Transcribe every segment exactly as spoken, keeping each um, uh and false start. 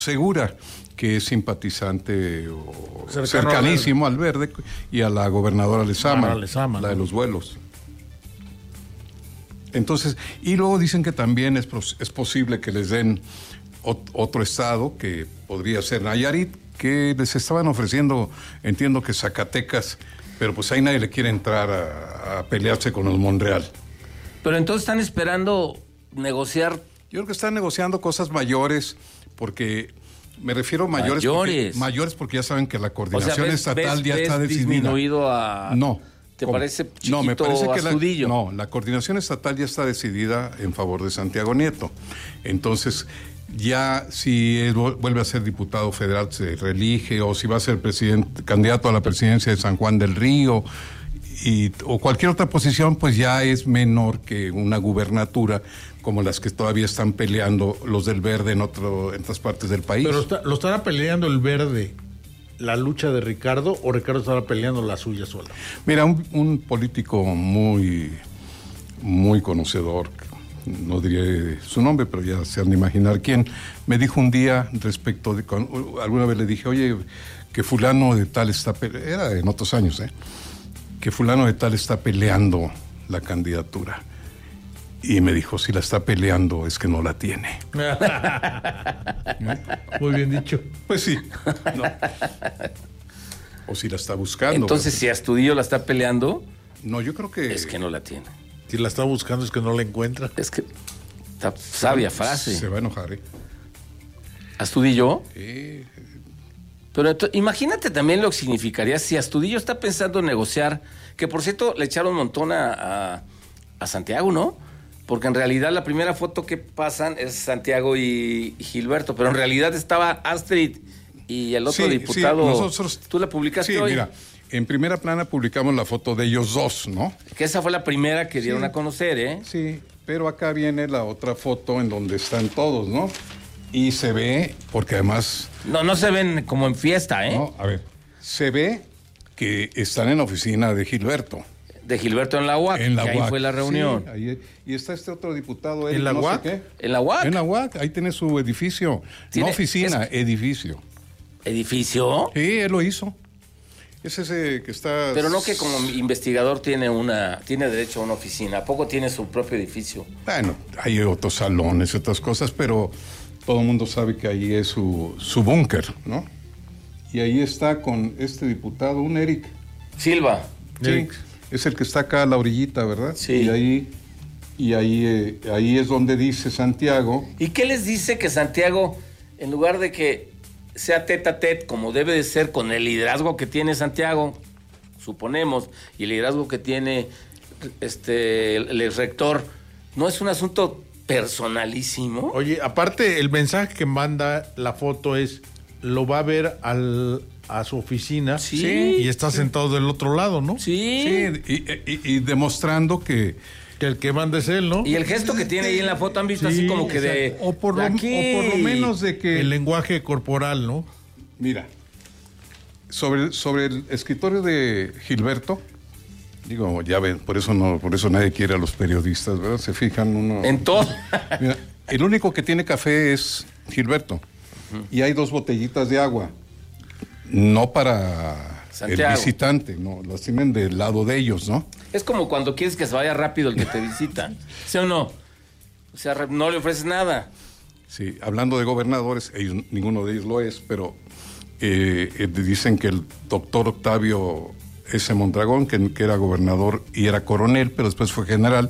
Segura, que es simpatizante o Cercano cercanísimo al Verde. al Verde, y a la gobernadora Lezama, Lezama, la de ¿no? los vuelos. Entonces, y luego dicen que también es, es posible que les den ot- otro estado, que podría ser Nayarit, que les estaban ofreciendo, entiendo que Zacatecas, pero pues ahí nadie le quiere entrar a, a pelearse con los Monreal. Pero entonces están esperando negociar. Yo creo que están negociando cosas mayores, porque me refiero a mayores. Mayores. Porque, mayores porque ya saben que la O sea, coordinación ¿ves, estatal ves, ya ves está decidida. disminuido a... No. ¿Te ¿Cómo? parece chiquito No, me parece que Astudillo? la, no, la coordinación estatal ya está decidida en favor de Santiago Nieto. Entonces, ya si él vuelve a ser diputado federal, se reelige, o si va a ser presidente, candidato a la presidencia de San Juan del Río, y, o cualquier otra posición, pues ya es menor que una gubernatura como las que todavía están peleando los del Verde en, otro, en otras partes del país. Pero está, lo estará peleando el Verde, la lucha de Ricardo, o Ricardo estará peleando la suya sola. Mira, un, un político muy, muy conocedor, no diré su nombre, pero ya se han de imaginar quién, me dijo un día respecto de, con, alguna vez le dije, oye, que fulano de tal está, era en otros años, ¿eh? que fulano de tal está peleando la candidatura. Y me dijo, si la está peleando es que no la tiene. Muy bien dicho. Pues sí. No. O si la está buscando. Entonces, pero, si Astudillo la está peleando, no, yo creo que... es que no la tiene. Si la está buscando es que no la encuentra. Es que está sabia frase. Se va a enojar, ¿eh? ¿Astudillo? Eh, Pero ento- imagínate también lo que significaría si Astudillo está pensando en negociar, que por cierto le echaron un montón a, a, a Santiago, ¿no? Porque en realidad la primera foto que pasan es Santiago y, y Gilberto, pero en realidad estaba Astrid y el otro sí, diputado. sí, nosotros, ¿Tú la publicaste sí, hoy? mira, en primera plana publicamos la foto de ellos dos, ¿no? Que esa fue la primera que dieron Sí. a conocer, ¿eh? Sí, pero acá viene la otra foto en donde están todos, ¿no? Y se ve, porque además... No, no se ven como en fiesta, ¿eh? No, a ver, se ve que están en la oficina de Gilberto. De Gilberto en la U A C, En la que ahí U A C. fue la reunión. Sí, ahí- y está este otro diputado. ¿En Eric, la no U A sé C? qué. ¿En la U A C? En la U A C, ahí tiene su edificio. Tiene- No oficina, es- edificio. ¿Edificio? Sí, él lo hizo. Es ese que está... Pero no que como investigador tiene una tiene derecho a una oficina. ¿A poco tiene su propio edificio? Bueno, hay otros salones, otras cosas, pero todo el mundo sabe que ahí es su, su búnker, ¿no? Y ahí está con este diputado, un Eric. Silva. Sí, Eric. es el que está acá a la orillita, ¿verdad? Sí. Y ahí, y ahí, eh, ahí es donde dice Santiago... ¿Y qué les dice que Santiago, en lugar de que sea tete a tete, como debe de ser con el liderazgo que tiene Santiago, suponemos, y el liderazgo que tiene este el, el rector, no es un asunto personalísimo? Oye, aparte, el mensaje que manda la foto es, lo va a ver al, a su oficina. Sí. Y está sentado del otro lado, ¿no? Sí. Sí, y, y- y demostrando que... Que el que manda es él, ¿no? Y el gesto que tiene ahí en la foto, ¿han visto Sí, así como que de... O por, lo, aquí? o por lo menos de que... El lenguaje corporal, ¿no? Mira, sobre, sobre el escritorio de Gilberto, digo, ya ven, por eso no, por eso nadie quiere a los periodistas, ¿verdad? Se fijan uno. En todo. Mira, el único que tiene café es Gilberto. Y hay dos botellitas de agua. No para Santiago. el visitante, no, las tienen del lado de ellos, ¿no? Es como cuando quieres que se vaya rápido el que te visita. ¿Sí o no? O sea, re- no le ofreces nada. Sí, hablando de gobernadores, ellos, ninguno de ellos lo es, pero eh, eh, dicen que el doctor Octavio S. Mondragón, que, que era gobernador y era coronel, pero después fue general,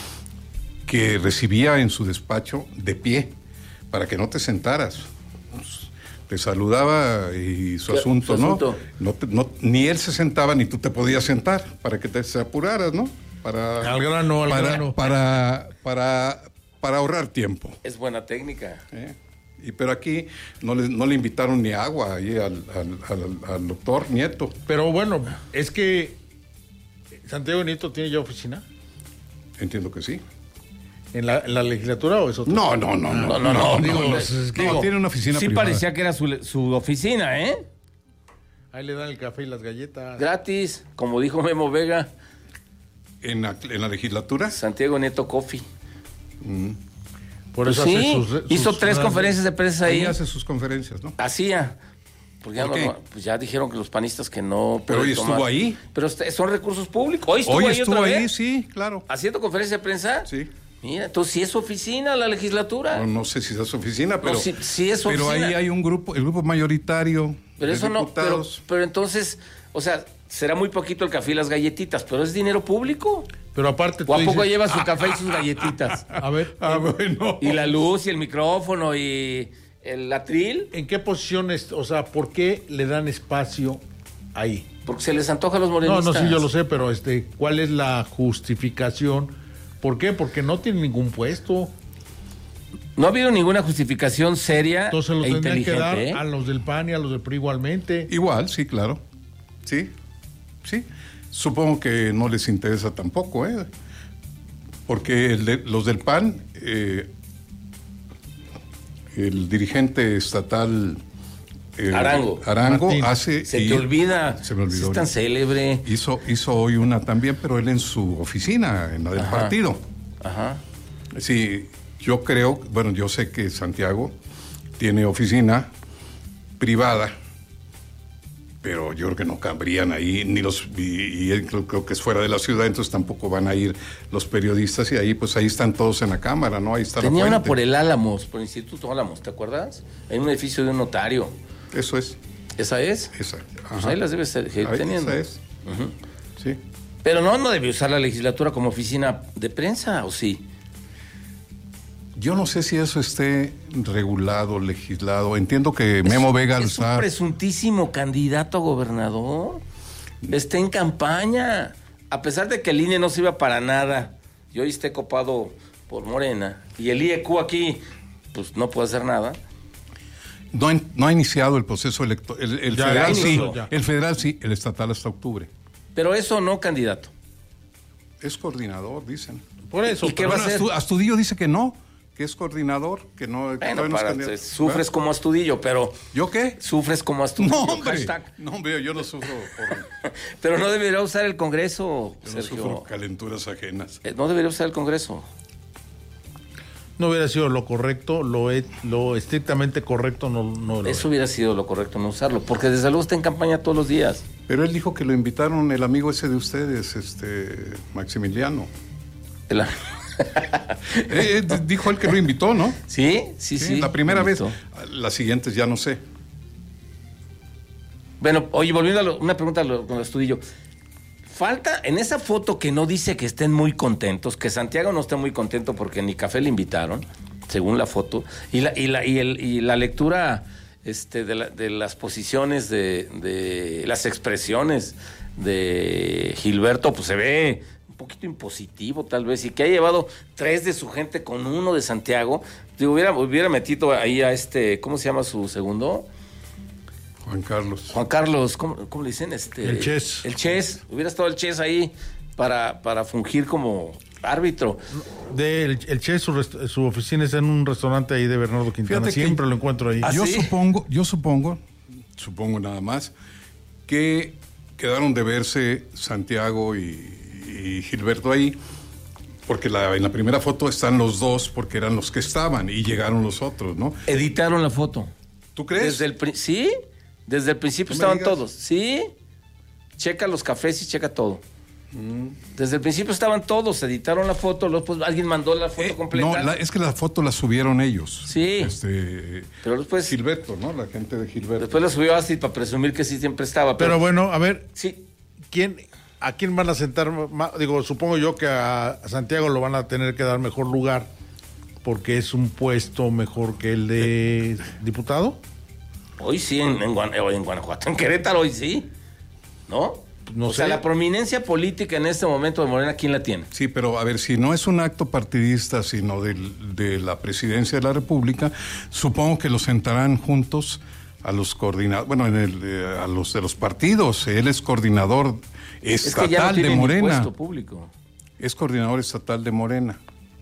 que recibía en su despacho de pie, para que no te sentaras. Pues, te saludaba y su ¿Qué? asunto, Su ¿no? asunto. No, te- no- Ni él se sentaba ni tú te podías sentar, para que te se apuraras, ¿no? Para, Al grano, al para, grano. Para, para, para ahorrar tiempo. Es buena técnica. ¿eh? Y, pero aquí no le, no le invitaron ni agua ahí al, al, al- al doctor Nieto. Pero bueno, es que Santiago Nieto tiene ya oficina. Entiendo que sí. ¿En la, en la legislatura o es otro? No, no, no, no. No, no, no. digo, no, es- es que No, digo, tiene una oficina Sí privada. parecía que era su, su oficina, ¿eh? ahí le dan el café y las galletas. Gratis, como dijo Memo Vega, ¿En la, en la legislatura? Santiago Nieto Coffee. Por eso sí, hace sus, sus, hizo tres sus, conferencias de prensa ahí. Ahí hace sus conferencias, ¿no? Hacía. Porque ya, ¿Por no, qué? pues ya dijeron que los panistas que no. Pero hoy estuvo tomar. ahí. Pero son recursos públicos. Hoy estuvo Hoy ahí estuvo otra ahí, vez, sí, claro. haciendo conferencia de prensa. Sí. Mira, entonces sí es oficina la legislatura. No, no sé si es oficina, pero. No, sí, sí es pero oficina. ahí hay un grupo, el grupo mayoritario. Pero de eso no. Pero, diputados. pero entonces, o sea, será muy poquito el café y las galletitas, pero es dinero público. Pero aparte tú ¿O a poco dices, lleva su café y sus galletitas? a ver, Ah, ¿en, bueno. Y la luz y el micrófono y el atril, ¿en qué posiciones, o sea, por qué le dan espacio ahí? porque se les antoja a los No, morenistas. no, sí, yo lo sé, pero este, ¿cuál es la justificación? ¿Por qué? Porque no tiene ningún puesto. No ha habido ninguna justificación seria Entonces lo e tendrían que inteligente. dar ¿eh? a los del P A N y a los del P R I igualmente. Igual, sí, claro. Sí, sí. Supongo que no les interesa tampoco, ¿eh? Porque el de- los del P A N, eh, el dirigente estatal eh, Arango. Arango Martín. hace... Se y- te olvida. Se me olvidó. Es tan célebre. Hizo, hizo hoy una también, pero él en su oficina, en la del Ajá. partido. Ajá. Sí, yo creo, bueno, yo sé que Santiago tiene oficina privada, pero yo creo que no cabrían ahí, ni los, y, y él creo, creo que es fuera de la ciudad, entonces tampoco van a ir los periodistas, y ahí pues ahí están todos en la cámara, ¿no? Ahí está la Tenía una fuente. por el Álamos, por el Instituto Álamos, ¿te acuerdas? En un edificio de un notario. Eso es, ¿Esa es? esa. Pues Ajá. ahí las debes seguir Ahí, teniendo. esa es. Ujú. Sí. Pero no, no debió usar la legislatura como oficina de prensa, ¿o sí? Yo no sé si eso esté regulado, legislado. Entiendo que Memo Vega Es un Alzar... presuntísimo candidato a gobernador. Está en campaña. A pesar de que el I N E no sirva para nada y hoy esté copado por Morena y el I E Q aquí, pues no puede hacer nada. No, en- no ha iniciado el proceso electoral. El, el Ya, federal ya sí, inició, ya. el federal sí, el estatal hasta octubre. Pero eso no candidato. Es coordinador, dicen. Por eso. ¿Y qué pero va a Bueno, hacer? Astu- Astudillo dice que no, que es coordinador, que no. que Bueno, todavía no es para, candidato. sufres como Astudillo, pero ¿Yo qué? sufres como Astudillo. No, hombre. hashtag. No, hombre, yo no sufro por. Pero no debería usar el Congreso, Yo no Sergio. sufro calenturas ajenas. Eh, No debería usar el Congreso. No hubiera sido lo correcto, lo, e- lo estrictamente correcto no, no lo Eso es. hubiera sido lo correcto, no usarlo, porque desde luego está en campaña todos los días. Pero él dijo que lo invitaron, el amigo ese de ustedes, este Maximiliano. El- Eh, eh, dijo él que lo invitó, ¿no? ¿Sí? Sí, sí. La primera vez. Listo. Las siguientes ya no sé. Bueno, oye, volviendo a lo- una pregunta a lo- con el Astudillo. Falta, en esa foto que no dice que estén muy contentos, que Santiago no esté muy contento porque ni café le invitaron, según la foto, y la, y la, y el, y la lectura este, de, la- de las posiciones, de, de las expresiones de Gilberto, pues se ve un poquito impositivo tal vez, y que ha llevado tres de su gente con uno de Santiago. Digo, hubiera, hubiera metido ahí a este, ¿cómo se llama su segundo? Juan Carlos. Juan Carlos, ¿cómo, cómo le dicen? Este, El Ches. El Ches. Hubiera estado el Ches ahí para, para fungir como árbitro. De el, el Che, su, rest- su oficina está en un restaurante ahí de Bernardo Quintana. Fíjate que- Siempre lo encuentro ahí. ¿Ah, Yo sí? supongo, yo supongo, supongo nada más, que quedaron de verse Santiago y, y Gilberto ahí, porque la- en la primera foto están los dos, porque eran los que estaban, y llegaron los otros, ¿no? Editaron la foto. ¿Tú crees? Desde el, pri- ¿Sí? Desde el principio No me estaban digas. todos. ¿Sí? Checa los cafés y checa todo. Mm. Desde el principio estaban todos, editaron la foto, luego pues, alguien mandó la foto Eh, completa. no, la- es que la foto la subieron ellos. Sí. Este, Pero después, Gilberto, ¿no? La gente de Gilberto. después la subió Astrid para presumir que sí siempre estaba. Pero, Pero bueno, a ver, sí, ¿quién, ¿a quién van a sentar? ma- Digo, supongo yo que a Santiago lo van a tener que dar mejor lugar porque es un puesto mejor que el de diputado. hoy sí en, en, Guan- en Guanajuato, en Querétaro hoy sí. ¿No? No o sé. sea, la prominencia política en este momento de Morena, ¿quién la tiene? Sí, pero a ver, si no es un acto partidista, sino del- de la presidencia de la República, supongo que los sentarán juntos a los coordinadores, bueno, en el, eh, a los de los partidos. Él es coordinador Es estatal que ya no de tiene ni Morena. puesto público. Es coordinador estatal de Morena.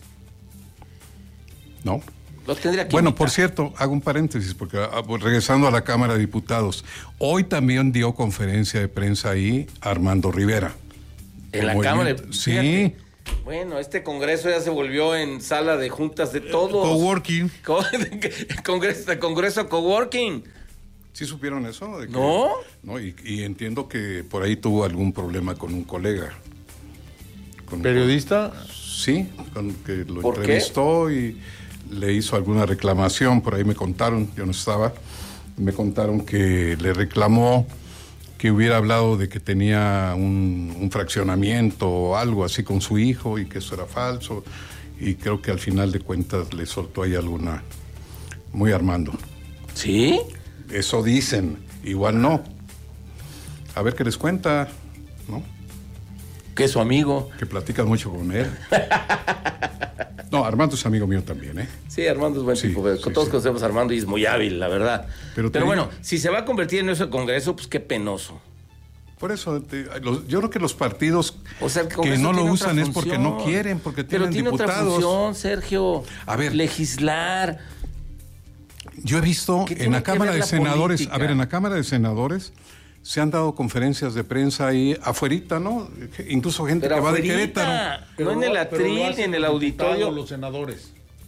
¿No? Lo tendría que Bueno, invitar. por cierto, hago un paréntesis, porque ah, pues, regresando a la Cámara de Diputados, hoy también dio conferencia de prensa ahí Armando Rivera. En la El Cámara de- movimiento- Sí, fíjate, Bueno, este congreso ya se volvió en sala de juntas de todos. Coworking. Co- congreso, congreso coworking. ¿Sí supieron eso? De que- ¿No? No, y, y entiendo que por ahí tuvo algún problema con un colega. Con un- ¿Periodista? Sí, con que lo ¿Por qué? entrevistó y le hizo alguna reclamación, por ahí me contaron, yo no estaba, me contaron que le reclamó que hubiera hablado de que tenía un, un fraccionamiento o algo así con su hijo y que eso era falso, y creo que al final de cuentas le soltó ahí alguna, muy Armando. ¿Sí? Eso dicen, igual no. A ver qué les cuenta, ¿no? Que es su amigo. Que platican mucho con él. No, Armando es amigo mío también, ¿eh? Sí, Armando es buen Sí, tipo. pero sí, todos sí. conocemos a Armando y es muy hábil, la verdad. Pero Pero, te bueno, digo- si se va a convertir en ese congreso, pues qué penoso. Por eso, te- los- yo creo que los partidos O sea, el que Congreso no lo tiene usan otra es porque función. no quieren, porque Pero tienen tiene otra diputados. función, Sergio. A ver. Legislar. Yo he visto ¿Qué en tiene la que Cámara ver de la Senadores, política? a ver, en la Cámara de Senadores se han dado conferencias de prensa ahí afuerita, ¿no? Incluso gente Pero que va de afuerita, Querétaro. no en el pero lo atril ni hacen en el los auditorio. diputados, Los senadores.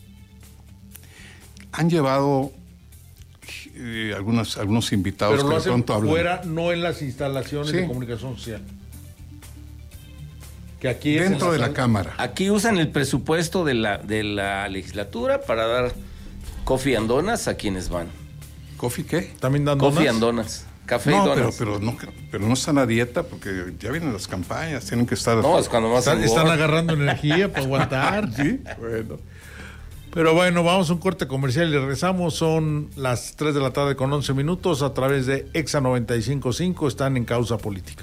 Han llevado eh, algunas, algunos invitados Pero que lo de hacen pronto hablan. fuera, no en las instalaciones Sí. de comunicación social. Que aquí es Dentro en de la sala- Cámara. Aquí usan el presupuesto de la, de la legislatura para dar coffee and donuts a quienes van. ¿Coffee qué? También dando Coffee donas. and donuts. Café y No, pero, donuts. pero, no, pero no están a dieta porque ya vienen las campañas, tienen que estar... No, es cuando más Están, están engorda. agarrando energía para aguantar. Sí, bueno. Pero bueno, vamos a un corte comercial y regresamos. Son las tres de la tarde con once minutos a través de Exa noventa y cinco punto cinco. Están en Causa Política.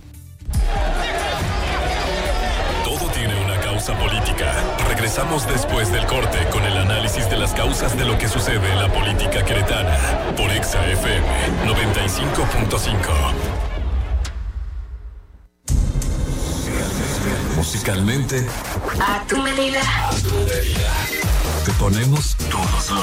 Todo tiene una causa política. Regresamos después del corte con el análisis de las causas de lo que sucede en la política queretana. Por Exa F M noventa y cinco punto cinco. Musicalmente, A tu medida. te ponemos todos los